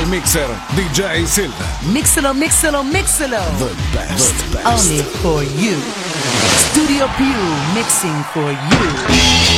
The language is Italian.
mixer DJ Silver. Mixalo, mixalo, mixalo. The best. Only for you. Studio Più mixing for you.